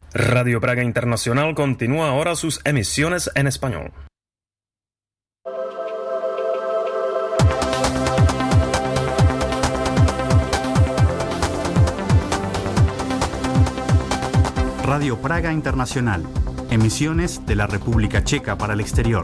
Radio Praga Internacional continúa ahora sus emisiones en español. Radio Praga Internacional. Emisiones de la República Checa para el exterior.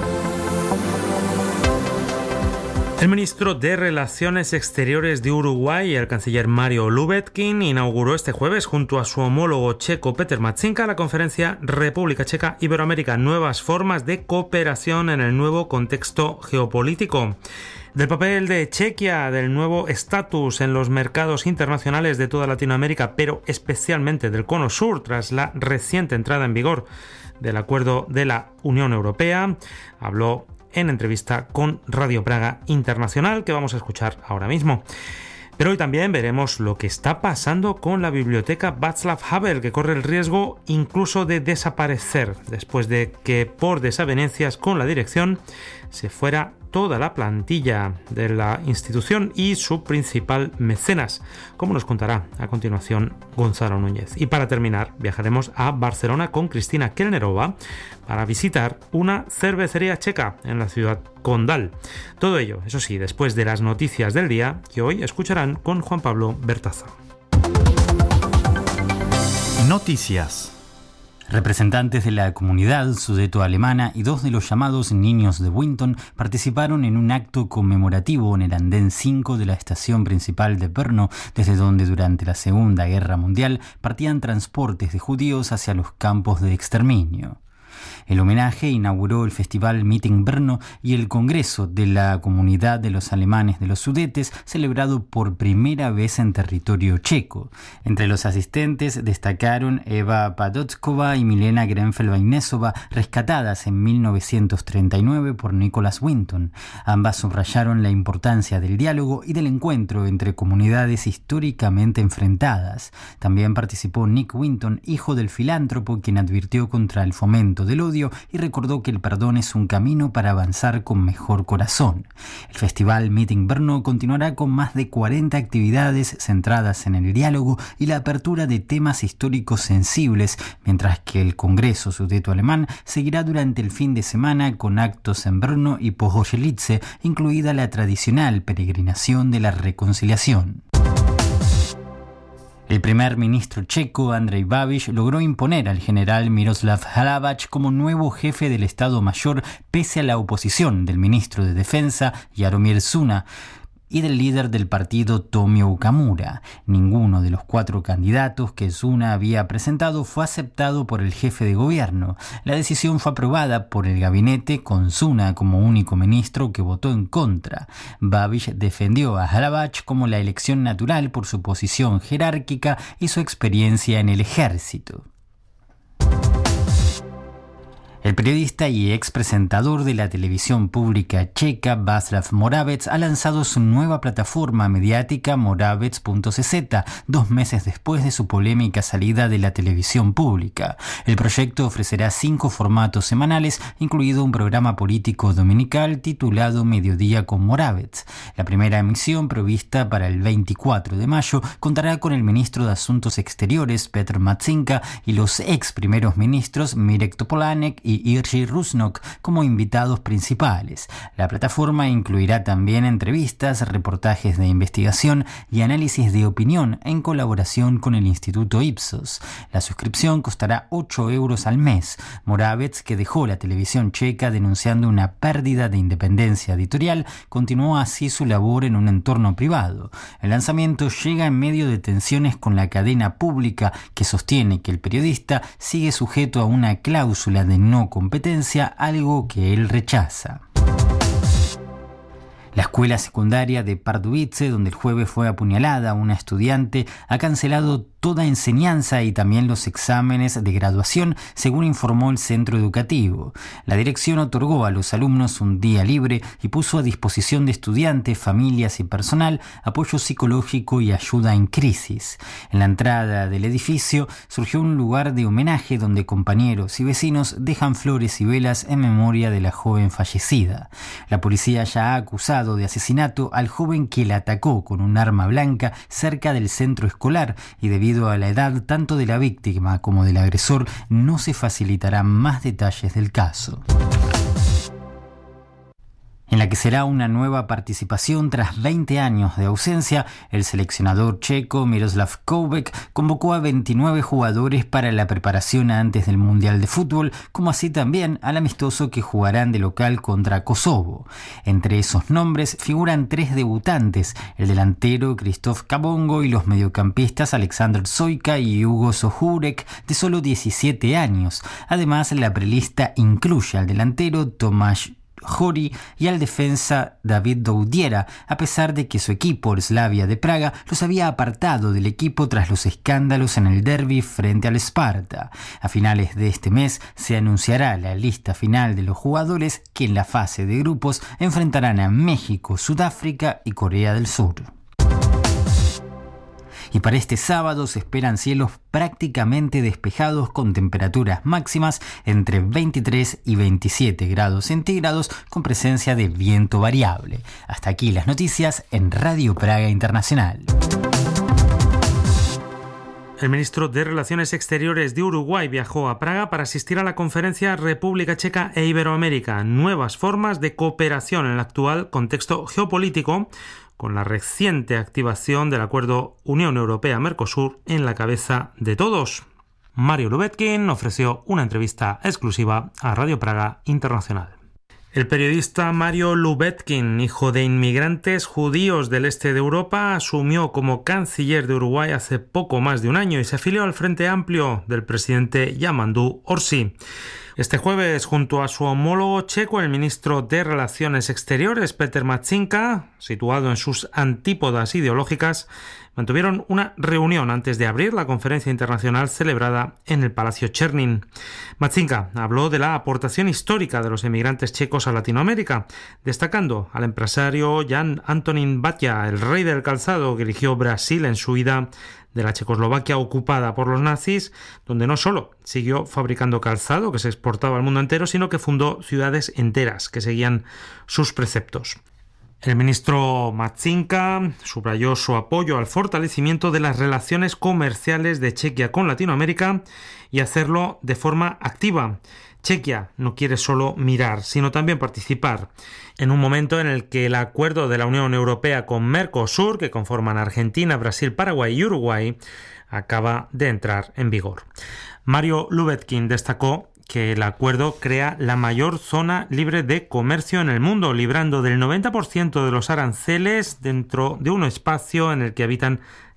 El ministro de Relaciones Exteriores de Uruguay, el canciller Mario Lubetkin, inauguró este jueves junto a su homólogo checo Petr Matčinka la conferencia República Checa Iberoamérica, nuevas formas de cooperación en el nuevo contexto geopolítico. Del papel de Chequia, del nuevo estatus en los mercados internacionales de toda Latinoamérica, pero especialmente del Cono Sur, tras la reciente entrada en vigor del acuerdo de la Unión Europea, habló en entrevista con Radio Praga Internacional, que vamos a escuchar ahora mismo. Pero hoy también veremos lo que está pasando con la biblioteca Václav Havel, que corre el riesgo incluso de desaparecer después de que, por desavenencias con la dirección, se fuera toda la plantilla de la institución y su principal mecenas, como nos contará a continuación Gonzalo Núñez. Y para terminar, viajaremos a Barcelona con Cristina Kellnerova para visitar una cervecería checa en la ciudad condal. Todo ello, eso sí, después de las noticias del día, que hoy escucharán con Juan Pablo Bertaza. Noticias. Representantes de la comunidad sudeto-alemana y dos de los llamados niños de Winton participaron en un acto conmemorativo en el andén 5 de la estación principal de Brno, desde donde durante la Segunda Guerra Mundial partían transportes de judíos hacia los campos de exterminio. El homenaje inauguró el festival Meeting Brno y el Congreso de la Comunidad de los Alemanes de los Sudetes, celebrado por primera vez en territorio checo. Entre los asistentes destacaron Eva Padockova y Milena Grenfell-Bainesova, rescatadas en 1939 por Nicholas Winton. Ambas subrayaron la importancia del diálogo y del encuentro entre comunidades históricamente enfrentadas. También participó Nick Winton, hijo del filántropo, quien advirtió contra el fomento del odio y recordó que el perdón es un camino para avanzar con mejor corazón. El festival Meeting Brno continuará con más de 40 actividades centradas en el diálogo y la apertura de temas históricos sensibles, mientras que el Congreso Sudeto-Alemán seguirá durante el fin de semana con actos en Brno y Pohojelice, incluida la tradicional peregrinación de la reconciliación. El primer ministro checo, Andrej Babiš, logró imponer al general Miroslav Hlabac como nuevo jefe del Estado Mayor pese a la oposición del ministro de Defensa, Jaromír Suna, y del líder del partido, Tomio Okamura. Ninguno de los 4 candidatos que Suna había presentado fue aceptado por el jefe de gobierno. La decisión fue aprobada por el gabinete con Suna como único ministro que votó en contra. Babiš defendió a Hlabac como la elección natural por su posición jerárquica y su experiencia en el ejército. El periodista y expresentador de la televisión pública checa Václav Moravec ha lanzado su nueva plataforma mediática Moravec.cz 2 meses después de su polémica salida de la televisión pública. El proyecto ofrecerá 5 formatos semanales, incluido un programa político dominical titulado Mediodía con Moravec. La primera emisión, prevista para el 24 de mayo, contará con el ministro de Asuntos Exteriores Petr Matčinka y los ex primeros ministros Mirek Topolánek y Jiří Rusnok como invitados principales. La plataforma incluirá también entrevistas, reportajes de investigación y análisis de opinión en colaboración con el Instituto Ipsos. La suscripción costará 8 euros al mes. Moravec, que dejó la televisión checa denunciando una pérdida de independencia editorial, continuó así su labor en un entorno privado. El lanzamiento llega en medio de tensiones con la cadena pública, que sostiene que el periodista sigue sujeto a una cláusula de no competencia, algo que él rechaza. La escuela secundaria de Pardubice, donde el jueves fue apuñalada una estudiante, ha cancelado toda enseñanza y también los exámenes de graduación, según informó el centro educativo. La dirección otorgó a los alumnos un día libre y puso a disposición de estudiantes, familias y personal apoyo psicológico y ayuda en crisis. En la entrada del edificio surgió un lugar de homenaje donde compañeros y vecinos dejan flores y velas en memoria de la joven fallecida. La policía ya ha acusado de asesinato al joven que la atacó con un arma blanca cerca del centro escolar y debido debido a la edad tanto de la víctima como del agresor, no se facilitarán más detalles del caso. En la que será una nueva participación tras 20 años de ausencia, el seleccionador checo Miroslav Koubek convocó a 29 jugadores para la preparación antes del Mundial de Fútbol, como así también al amistoso que jugarán de local contra Kosovo. Entre esos nombres figuran 3 debutantes, el delantero Krzysztof Kabongo y los mediocampistas Alexander Soyka y Hugo Sohurek, de solo 17 años. Además, la prelista incluye al delantero Tomasz Jori y al defensa David Doudiera, a pesar de que su equipo, el Slavia de Praga, los había apartado del equipo tras los escándalos en el derbi frente al Sparta. A finales de este mes se anunciará la lista final de los jugadores que en la fase de grupos enfrentarán a México, Sudáfrica y Corea del Sur. Y para este sábado se esperan cielos prácticamente despejados con temperaturas máximas entre 23 y 27 grados centígrados con presencia de viento variable. Hasta aquí las noticias en Radio Praga Internacional. El ministro de Relaciones Exteriores de Uruguay viajó a Praga para asistir a la conferencia República Checa e Iberoamérica, nuevas formas de cooperación en el actual contexto geopolítico, con la reciente activación del acuerdo Unión Europea-Mercosur en la cabeza de todos. Mario Lubetkin ofreció una entrevista exclusiva a Radio Praga Internacional. El periodista Mario Lubetkin, hijo de inmigrantes judíos del este de Europa, asumió como canciller de Uruguay hace poco más de un año y se afilió al Frente Amplio del presidente Yamandu Orsi. Este jueves, junto a su homólogo checo, el ministro de Relaciones Exteriores, Peter Matšinka, situado en sus antípodas ideológicas, mantuvieron una reunión antes de abrir la conferencia internacional celebrada en el Palacio Černin. Matšinka habló de la aportación histórica de los emigrantes checos a Latinoamérica, destacando al empresario Jan Antonín Batia, el rey del calzado que eligió Brasil en su huida de la Checoslovaquia ocupada por los nazis, donde no solo siguió fabricando calzado que se exportaba al mundo entero, sino que fundó ciudades enteras que seguían sus preceptos. El ministro Matšinka subrayó su apoyo al fortalecimiento de las relaciones comerciales de Chequia con Latinoamérica y hacerlo de forma activa. Chequia no quiere solo mirar, sino también participar. En un momento en el que el acuerdo de la Unión Europea con Mercosur, que conforman Argentina, Brasil, Paraguay y Uruguay, acaba de entrar en vigor. Mario Lubetkin destacó que el acuerdo crea la mayor zona libre de comercio en el mundo, librando del 90% de los aranceles dentro de un espacio en el que habitan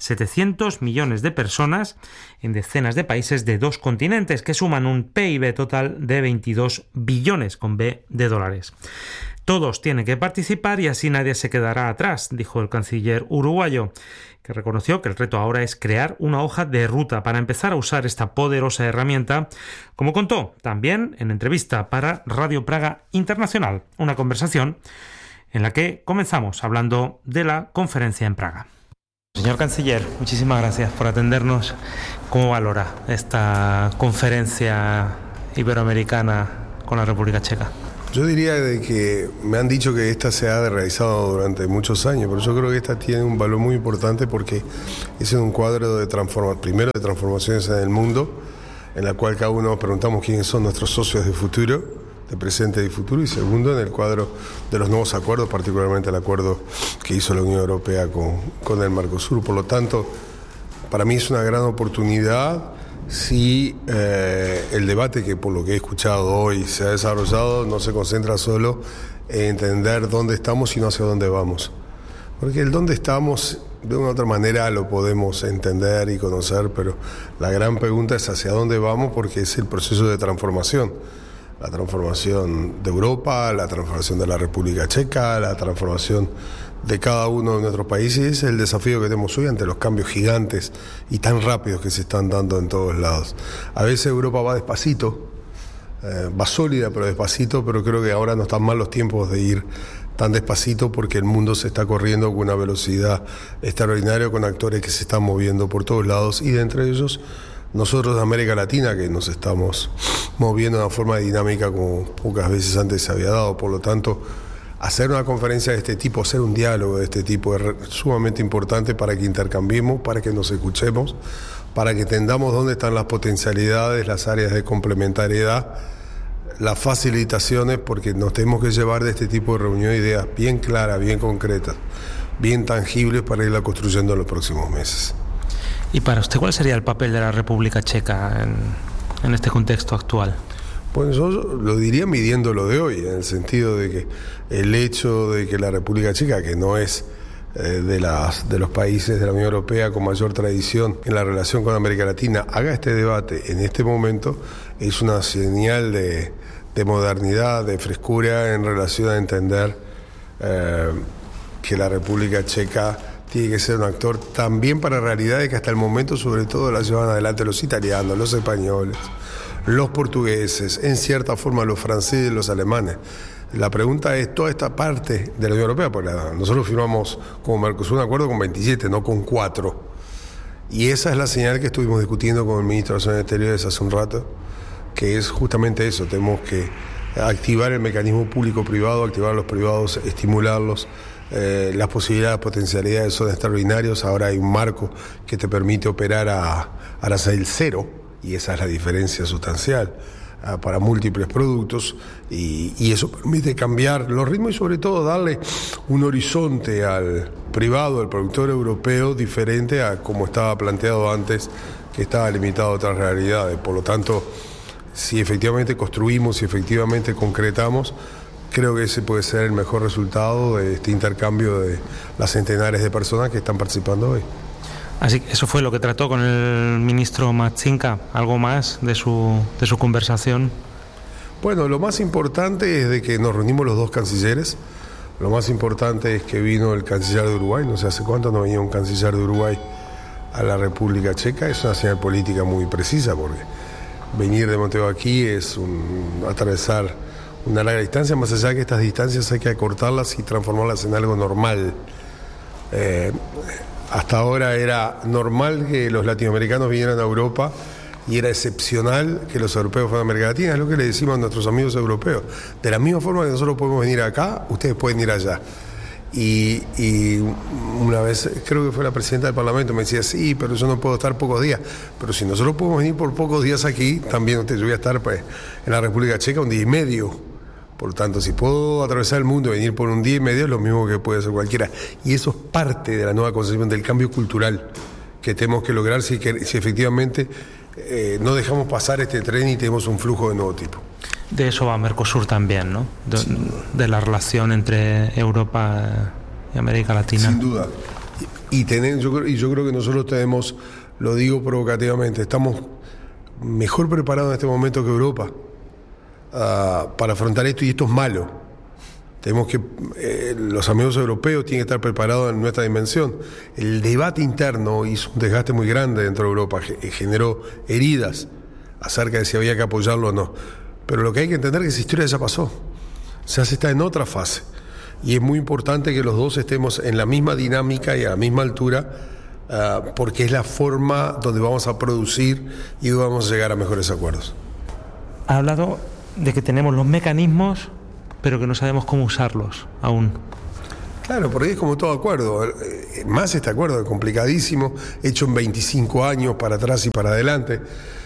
700 millones de personas en decenas de países de 2 continentes que suman un PIB total de 22 billones con B de dólares. Todos tienen que participar y así nadie se quedará atrás, dijo el canciller uruguayo, que reconoció que el reto ahora es crear una hoja de ruta para empezar a usar esta poderosa herramienta, como contó también en entrevista para Radio Praga Internacional, una conversación en la que comenzamos hablando de la conferencia en Praga. Señor canciller, muchísimas gracias por atendernos. ¿Cómo valora esta conferencia iberoamericana con la República Checa? Yo diría de que me han dicho que esta se ha realizado durante muchos años, pero yo creo que esta tiene un valor muy importante porque es un cuadro de transformaciones en el mundo, en la cual cada uno nos preguntamos quiénes son nuestros socios de futuro, de presente y de futuro, y segundo, en el cuadro de los nuevos acuerdos, particularmente el acuerdo que hizo la Unión Europea con el Mercosur. Por lo tanto, para mí es una gran oportunidad. Si el debate que por lo que he escuchado hoy se ha desarrollado no se concentra solo en entender dónde estamos, sino hacia dónde vamos. Porque el dónde estamos, de una u otra manera lo podemos entender y conocer, pero la gran pregunta es hacia dónde vamos, porque es el proceso de transformación. La transformación de Europa, la transformación de la República Checa, la transformación de cada uno de nuestros países, el desafío que tenemos hoy ante los cambios gigantes y tan rápidos que se están dando en todos lados. A veces Europa va despacito, va sólida pero despacito, pero creo que ahora no están mal los tiempos de ir tan despacito porque el mundo se está corriendo con una velocidad extraordinaria, con actores que se están moviendo por todos lados y de entre ellos nosotros de América Latina, que nos estamos moviendo de una forma dinámica como pocas veces antes se había dado. Por lo tanto, hacer una conferencia de este tipo, hacer un diálogo de este tipo es sumamente importante para que intercambiemos, para que nos escuchemos, para que entendamos dónde están las potencialidades, las áreas de complementariedad, las facilitaciones, porque nos tenemos que llevar de este tipo de reunión ideas bien claras, bien concretas, bien tangibles para irla construyendo en los próximos meses. ¿Y para usted cuál sería el papel de la República Checa en este contexto actual? Pues yo lo diría midiendo lo de hoy, en el sentido de que el hecho de que la República Checa, que no es de los países de la Unión Europea con mayor tradición en la relación con América Latina, haga este debate en este momento, es una señal de modernidad, de frescura en relación a entender que la República Checa tiene que ser un actor también para realidades que hasta el momento sobre todo la llevan adelante los italianos, los españoles, los portugueses, en cierta forma los franceses y los alemanes. La pregunta es, toda esta parte de la Unión Europea, porque nosotros firmamos como Mercosur un acuerdo con 27, no con 4. Y esa es la señal que estuvimos discutiendo con el ministro de Relaciones Exteriores hace un rato, que es justamente eso, tenemos que activar el mecanismo público-privado, activar a los privados, estimularlos, las posibilidades, potencialidades son extraordinarias. Ahora hay un marco que te permite operar a arancel cero, y esa es la diferencia sustancial para múltiples productos, y eso permite cambiar los ritmos y sobre todo darle un horizonte al privado, al productor europeo, diferente a como estaba planteado antes, que estaba limitado a otras realidades. Por lo tanto, si efectivamente construimos, si efectivamente concretamos, creo que ese puede ser el mejor resultado de este intercambio de las centenares de personas que están participando hoy. Así que eso fue lo que trató con el ministro Matsinka. ¿Algo más de su conversación? Bueno, lo más importante es de que nos reunimos los dos cancilleres. Lo más importante es que vino el canciller de Uruguay. No sé hace cuánto no venía un canciller de Uruguay a la República Checa. Es una señal política muy precisa, porque venir de Montevideo aquí es atravesar una larga distancia. Más allá de que estas distancias hay que acortarlas y transformarlas en algo normal. Hasta ahora era normal que los latinoamericanos vinieran a Europa y era excepcional que los europeos fueran a América Latina. Es lo que le decimos a nuestros amigos europeos. De la misma forma que nosotros podemos venir acá, ustedes pueden ir allá. Y una vez, creo que fue la presidenta del Parlamento, me decía, sí, pero yo no puedo estar pocos días. Pero si nosotros podemos venir por pocos días aquí, también yo voy a estar en la República Checa un día y medio. Por tanto, si puedo atravesar el mundo y venir por un día y medio, es lo mismo que puede hacer cualquiera. Y eso es parte de la nueva concepción del cambio cultural que tenemos que lograr si efectivamente no dejamos pasar este tren y tenemos un flujo de nuevo tipo. De eso va Mercosur también, ¿no? De la relación entre Europa y América Latina. Sin duda. Yo creo que nosotros tenemos, lo digo provocativamente, estamos mejor preparados en este momento que Europa para afrontar esto, y esto es malo. Tenemos que, los amigos europeos tienen que estar preparados en nuestra dimensión. El debate interno hizo un desgaste muy grande dentro de Europa, generó heridas acerca de si había que apoyarlo o no. Pero lo que hay que entender es que esa historia ya pasó. Se está en otra fase. Y es muy importante que los dos estemos en la misma dinámica y a la misma altura, porque es la forma donde vamos a producir y donde vamos a llegar a mejores acuerdos. Ha hablado de que tenemos los mecanismos, pero que no sabemos cómo usarlos aún. Claro, porque es como todo acuerdo, más este acuerdo complicadísimo, hecho en 25 años para atrás y para adelante,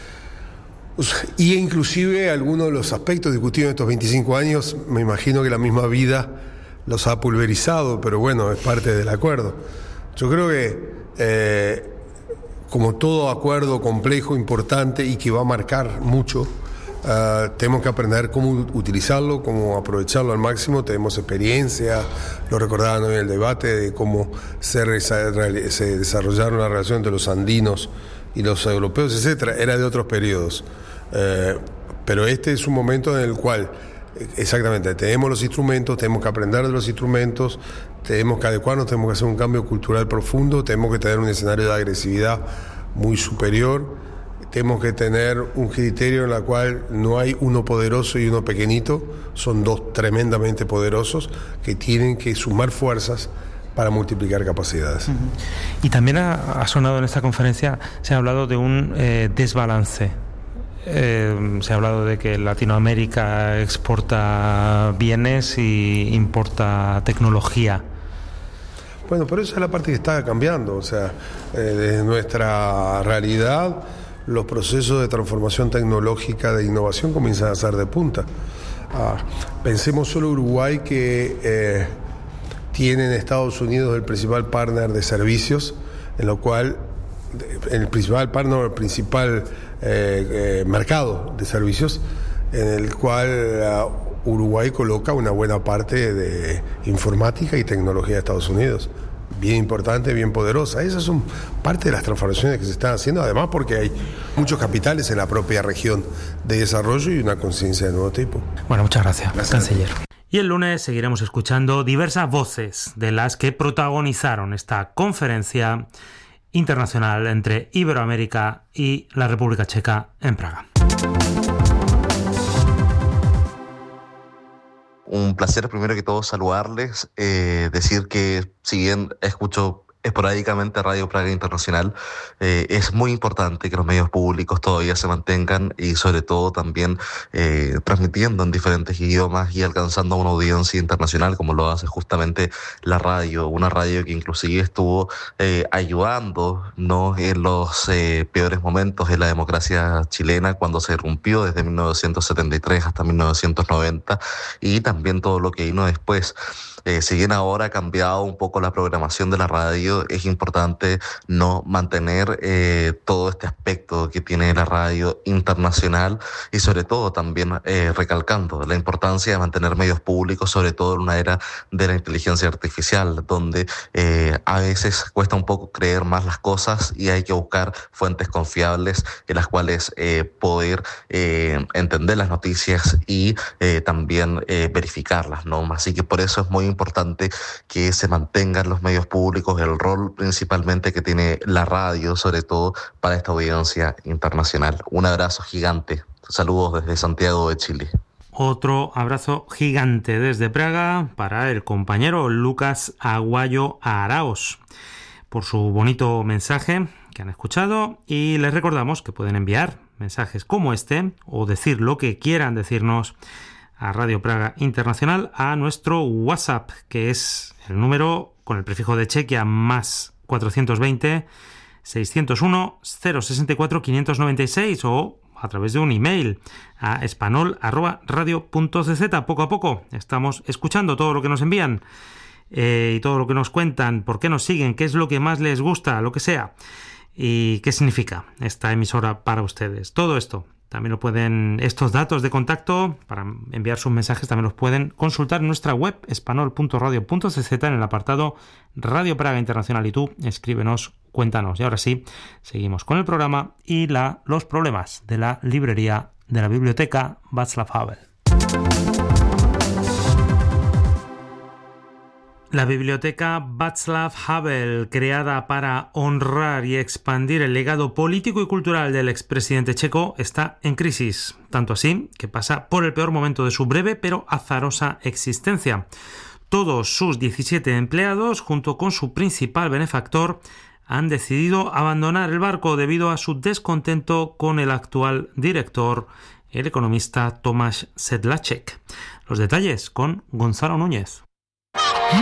y inclusive algunos de los aspectos discutidos en estos 25 años, me imagino que la misma vida los ha pulverizado, pero bueno, es parte del acuerdo. Yo creo que como todo acuerdo complejo, importante y que va a marcar mucho, tenemos que aprender cómo utilizarlo, cómo aprovecharlo al máximo. Tenemos experiencia, lo recordaban hoy en el debate, de cómo se desarrollaron las relaciones entre los andinos y los europeos, etcétera. Era de otros periodos, pero este es un momento en el cual exactamente tenemos los instrumentos, tenemos que aprender de los instrumentos, tenemos que adecuarnos, tenemos que hacer un cambio cultural profundo, tenemos que tener un escenario de agresividad muy superior. Tenemos que tener un criterio en el cual no hay uno poderoso y uno pequeñito, son dos tremendamente poderosos que tienen que sumar fuerzas para multiplicar capacidades. Y también ha sonado en esta conferencia, se ha hablado de un desbalance. Se ha hablado de que Latinoamérica exporta bienes y importa tecnología. Bueno, pero esa es la parte que está cambiando, o sea, desde nuestra realidad los procesos de transformación tecnológica, de innovación comienzan a ser de punta. Pensemos solo Uruguay que tiene en Estados Unidos el principal partner de servicios, en lo cual el principal mercado de servicios, en el cual Uruguay coloca una buena parte de informática y tecnología de Estados Unidos. Bien importante, bien poderosa. Esas son parte de las transformaciones que se están haciendo, además porque hay muchos capitales en la propia región de desarrollo y una conciencia de nuevo tipo. Bueno, muchas gracias, canciller. Y el lunes seguiremos escuchando diversas voces de las que protagonizaron esta conferencia internacional entre Iberoamérica y la República Checa en Praga. Un placer primero que todo saludarles, decir que si bien escucho esporádicamente Radio Praga Internacional, es muy importante que los medios públicos todavía se mantengan y sobre todo también transmitiendo en diferentes idiomas y alcanzando una audiencia internacional como lo hace justamente la radio, una radio que inclusive estuvo ayudándonos en los peores momentos de la democracia chilena cuando se irrumpió desde 1973 hasta 1990 y también todo lo que vino después. Si bien ahora ha cambiado un poco la programación de la radio, es importante no mantener todo este aspecto que tiene la radio internacional y sobre todo también recalcando la importancia de mantener medios públicos, sobre todo en una era de la inteligencia artificial, donde a veces cuesta un poco creer más las cosas y hay que buscar fuentes confiables en las cuales poder entender las noticias y también verificarlas, ¿no? Así que por eso es muy importante que se mantengan los medios públicos, el rol principalmente que tiene la radio, sobre todo para esta audiencia internacional. Un abrazo gigante. Saludos desde Santiago de Chile. Otro abrazo gigante desde Praga para el compañero Lucas Aguayo Araos por su bonito mensaje que han escuchado, y les recordamos que pueden enviar mensajes como este o decir lo que quieran decirnos a Radio Praga Internacional a nuestro WhatsApp, que es el número con el prefijo de Chequia más 420 601 064 596 o a través de un email a espanol@radio.cz. Poco a poco estamos escuchando todo lo que nos envían y todo lo que nos cuentan, por qué nos siguen, qué es lo que más les gusta, lo que sea, y qué significa esta emisora para ustedes. Todo esto también lo pueden, estos datos de contacto para enviar sus mensajes también los pueden consultar en nuestra web espanol.radio.cz en el apartado Radio Praga Internacional, y tú escríbenos, cuéntanos. Y ahora sí, seguimos con el programa y los problemas de la librería de la biblioteca Václav Havel. La biblioteca Václav Havel, creada para honrar y expandir el legado político y cultural del expresidente checo, está en crisis, tanto así que pasa por el peor momento de su breve pero azarosa existencia. Todos sus 17 empleados, junto con su principal benefactor, han decidido abandonar el barco debido a su descontento con el actual director, el economista Tomáš Sedláček. Los detalles con Gonzalo Núñez.